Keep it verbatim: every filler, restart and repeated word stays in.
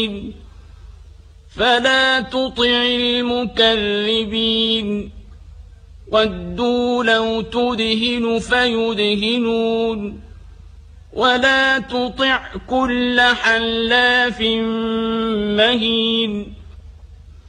فلا تطع المكذبين ودوا لو تدهن فيدهنون ولا تطع كل حلاف مهين